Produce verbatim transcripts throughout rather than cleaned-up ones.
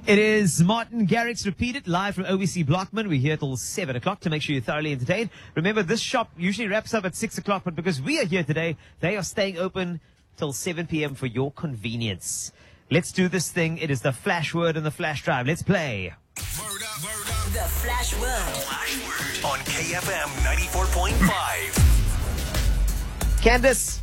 It is Martin Garrix Repeated, live from O B C Blockman. We're here till seven o'clock to make sure you're thoroughly entertained. Remember, this shop usually wraps up at six o'clock, but because we are here today, they are staying open till seven p.m. for your convenience. Let's do this thing. It is the flash word and the flash drive. Let's play. Word up, word up. The Flash Word. Flash word on K F M ninety-four point five. Candace,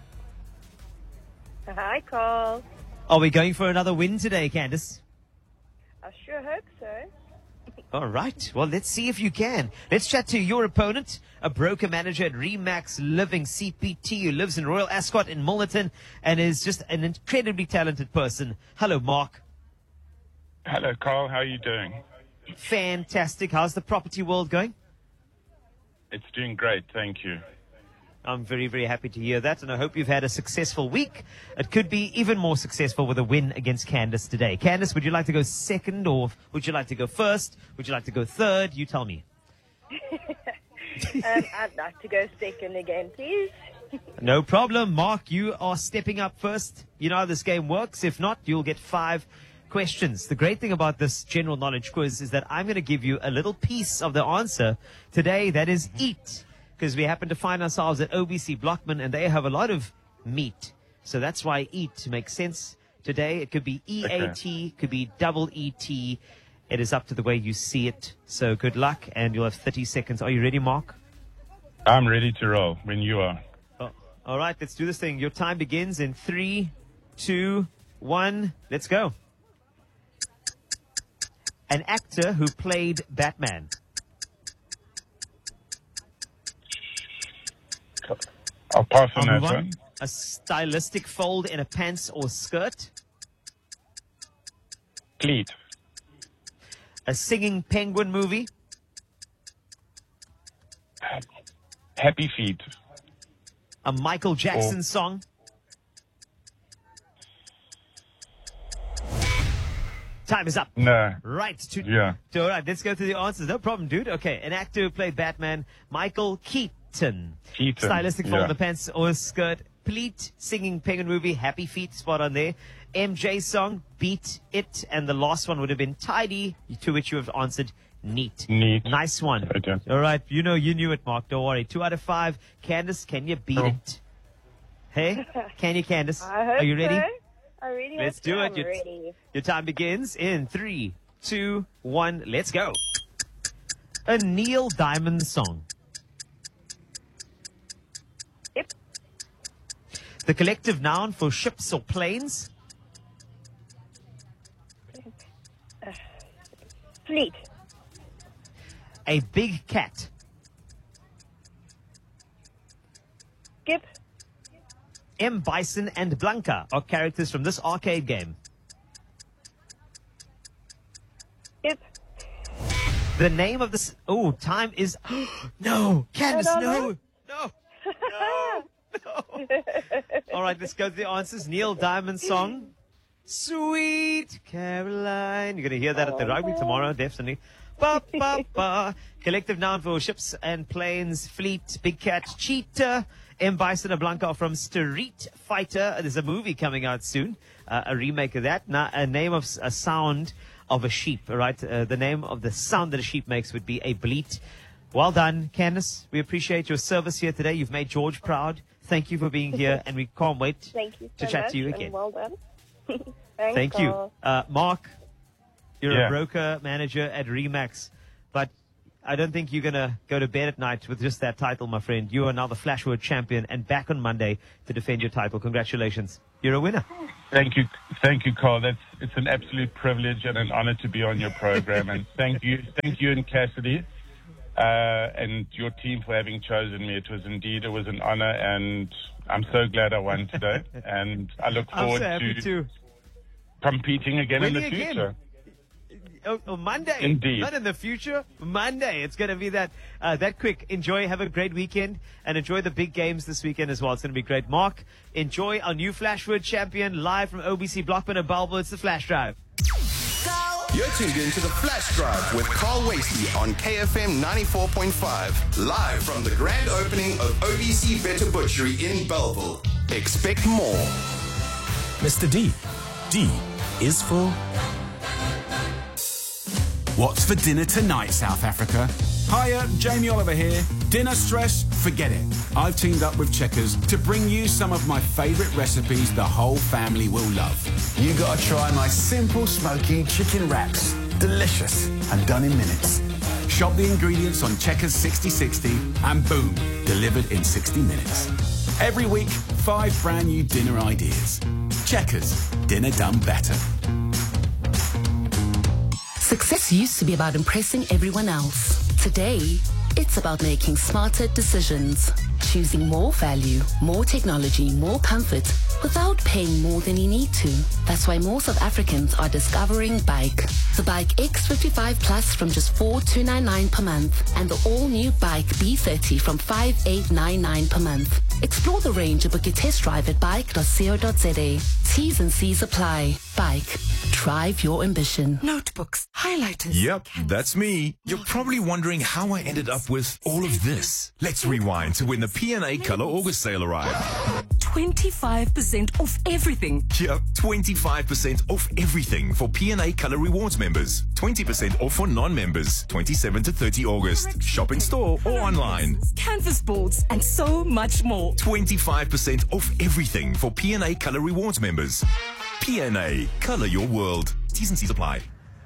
Hi, Carl. are we going for another win today, Candace? I sure hope so. All right. Well, let's see if you can. Let's chat to your opponent, a broker manager at Remax Living C P T who lives in Royal Ascot in Milnerton and is just an incredibly talented person. Hello, Mark. Hello, Carl. How are you doing? Fantastic. How's the property world going? It's doing great, thank you. I'm very, very happy to hear that, and I hope you've had a successful week. It could be even more successful with a win against Candace today. Candace, would you like to go second, or would you like to go first? Would you like to go third? You tell me. um, I'd like to go second again, please. No problem. Mark, you are stepping up first. You know how this game works. If not, you'll get five questions. The great thing about this general knowledge quiz is that I'm going to give you a little piece of the answer today, that is eat. Because we happen to find ourselves at O B C Blockman, and they have a lot of meat. So that's why eat makes sense today. It could be E A T, could be double E T. It is up to the way you see it. So good luck, and you'll have thirty seconds. Are you ready, Mark? I'm ready to roll when you are. Oh, all right, let's do this thing. Your time begins in three, two, one. Let's go. An actor who played Batman. I'll pass on I'll that move one. A stylistic fold in a pants or skirt. Pleat. A singing penguin movie. Happy Feet. A Michael Jackson Oh. song. Time is up. No. Right. To, Yeah. to- all right, let's go through the answers. No problem, dude. Okay, an actor who played Batman, Michael Keaton. Keaton, Stylistic fold yeah. in the pants or skirt. Pleat, singing penguin movie, Happy Feet, spot on there. M J song, Beat It. And the last one would have been Tidy, to which you have answered neat. Neat. Nice one. Okay. All right, you know, you knew it, Mark. Don't worry. Two out of five. Candace, can you beat Oh. it? Hey, can you, Candace? I hope Are you ready? so. I really Let's hope do so. it. I'm Your, ready. your time begins in three, two, one. Let's go. A Neil Diamond song. Yep. The collective noun for ships or planes. Fleet. A big cat. Skip. M. Bison and Blanca are characters from this arcade game. Skip. The name of this. Oh, time is. No, Candace, I no, don't no, no, no. All right, let's go to the answers. Neil Diamond song. Sweet Caroline. You're going to hear that at the rugby tomorrow, definitely. Ba, ba, ba. Collective noun for ships and planes. Fleet, big cat, cheetah. M. Bison and Blanca are from Street Fighter. There's a movie coming out soon, uh, a remake of that. Now, a name of s- a sound of a sheep, all right? Uh, the name of the sound that a sheep makes would be a bleat. Well done, Candace. We appreciate your service here today. You've made George proud. Thank you for being here, and we can't wait Thank you so to chat much, to you and again. well done. Thanks, Thank you. Carl. Uh, Mark, you're Yeah. a broker manager at Remax, but I don't think you're going to go to bed at night with just that title, my friend. You are now the Flashword champion and back on Monday to defend your title. Congratulations. You're a winner. Thank you, thank you, Carl. That's it's an absolute privilege and an honor to be on your program. And thank you, thank you, and Cassidy, uh, and your team for having chosen me. It was indeed, it was an honor, and I'm so glad I won today. And I look I'm forward so happy to too. competing again in the Winning again. future. Oh, oh, Monday. Indeed. Not in the future. Monday. It's going to be that uh, that quick. Enjoy. Have a great weekend. And enjoy the big games this weekend as well. It's going to be great. Mark, enjoy our new Flashword champion live from O B C Blockman and Balbo. It's the Flash Drive. Go. You're tuned in to the Flash Drive with Carl Wasey on K F M ninety-four point five. Live from the grand opening of O B C Better Butchery in Belleville. Expect more. Mister D. D is for What's for dinner tonight, South Africa? Hiya, Jamie Oliver here. Dinner stress? Forget it. I've teamed up with Checkers to bring you some of my favourite recipes the whole family will love. You gotta try my simple smoky chicken wraps. Delicious and done in minutes. Shop the ingredients on Checkers sixty sixty and boom, delivered in sixty minutes. Every week, five brand new dinner ideas. Checkers, dinner done better. Success used to be about impressing everyone else. Today, it's about making smarter decisions. Choosing more value, more technology, more comfort without paying more than you need to. That's why more South Africans are discovering Bike. The Bike X fifty-five Plus from just four thousand two hundred ninety-nine per month and the all-new Bike B thirty from five thousand eight hundred ninety-nine per month. Explore the range and book your test drive at bike dot co dot za. T's and C's apply. Bike. Drive your ambition. Notebooks, highlighters. Yep, that's me. You're probably wondering how I ended up with all of this. Let's rewind to when the P and A Colour August sale arrived. twenty-five percent off everything. Yep, twenty-five percent off everything for P and A Colour Rewards members. twenty percent off for non-members. twenty-seventh to thirtieth August. Shop in store or online. Canvas boards and so much more. twenty-five percent off everything for P and A Colour Rewards members. P and A, colour your world. T's and C's apply.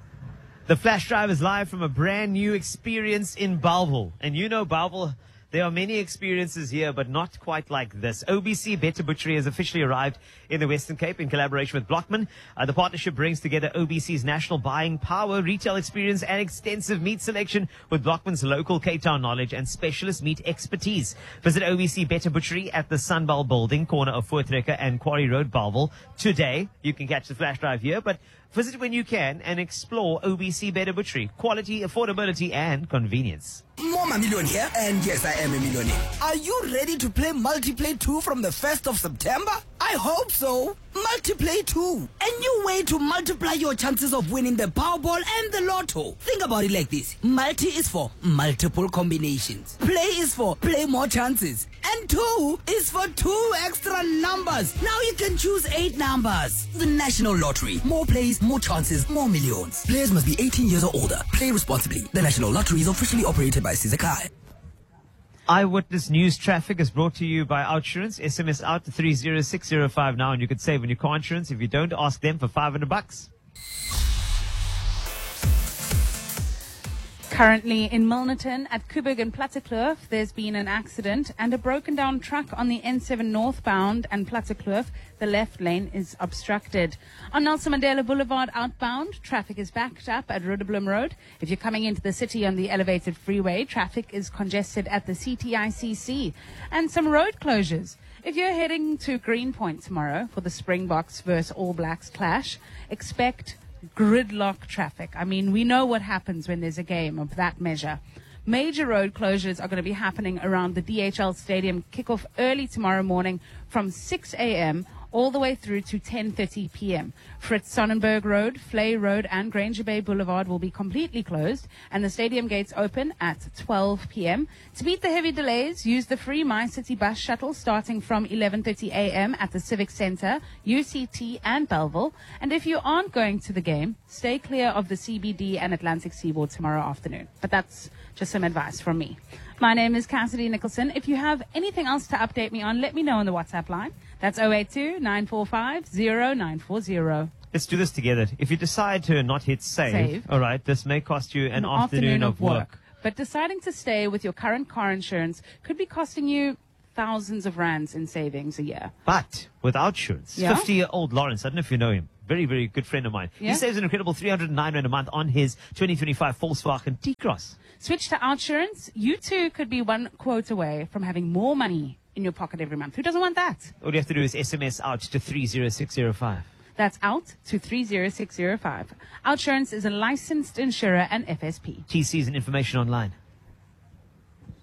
The Flash Drive is live from a brand new experience in Bellville. And you know Bellville, there are many experiences here, but not quite like this. O B C Better Butchery has officially arrived in the Western Cape in collaboration with Blockman. Uh, the partnership brings together O B C's national buying power, retail experience, and extensive meat selection with Blockman's local Cape Town knowledge and specialist meat expertise. Visit O B C Better Butchery at the Sunbell Building, corner of Voortrekker and Quarry Road, Bellville. Today, you can catch the Flash Drive here, but visit when you can and explore O B C Better Butchery. Quality, affordability, and convenience. Mama Million here, and yes, I am a millionaire. Are you ready to play Multiplay two from the first of September? I hope so. Multiplay two. A new way to multiply your chances of winning the Powerball and the Lotto. Think about it like this. Multi is for multiple combinations. Play is for play more chances. And two is for two extra numbers. Now you can choose eight numbers. The National Lottery. More plays, more chances, more millions. Players must be eighteen years or older. Play responsibly. The National Lottery is officially operated by Sizakai. Eyewitness News Traffic is brought to you by Outsurance. S M S out to three zero six zero five now and you can save on your car insurance. If you don't, ask them for five hundred bucks. Currently in Milnerton at Kuburg and Plattekloof, there's been an accident and a broken down truck on the N seven northbound and Plattekloof. The left lane is obstructed. On Nelson Mandela Boulevard outbound, traffic is backed up at Roodeblum Road. If you're coming into the city on the elevated freeway, traffic is congested at the C T I C C. And some road closures. If you're heading to Greenpoint tomorrow for the Springboks versus All Blacks clash, expect gridlock traffic. I mean, we know what happens when there's a game of that measure. Major road closures are going to be happening around the D H L Stadium. Kickoff early tomorrow morning from six a.m. all the way through to ten thirty p.m. Fritz Sonnenberg Road, Flay Road and Granger Bay Boulevard will be completely closed and the stadium gates open at twelve p.m. To beat the heavy delays, use the free My City bus shuttle starting from eleven thirty a.m. at the Civic Centre, U C T and Bellville. And if you aren't going to the game, stay clear of the C B D and Atlantic Seaboard tomorrow afternoon. But that's just some advice from me. My name is Cassidy Nicholson. If you have anything else to update me on, let me know on the WhatsApp line. That's zero eight two, nine four five, zero nine four zero. Let's do this together. If you decide to not hit save, Save. all right, this may cost you an, An afternoon, of work. But deciding to stay with your current car insurance could be costing you thousands of rands in savings a year. But with Outsurance, Yeah? fifty-year-old Lawrence, I don't know if you know him, very, very good friend of mine. Yeah? He saves an incredible three hundred nine rand a month on his twenty twenty-five Volkswagen T-Cross. Switch to Outsurance. You too could be one quote away from having more money in your pocket every month. Who doesn't want that? All you have to do is S M S out to three zero six zero five. That's out to three zero six zero five. Outsurance is a licensed insurer and F S P. T Cs and information online.